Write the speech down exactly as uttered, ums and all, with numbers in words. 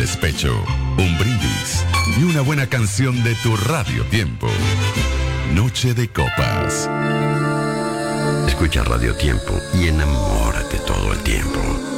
despecho, un brindis y una buena canción de tu Radio Tiempo. Noche de copas. Escucha Radio Tiempo y enamórate todo el tiempo.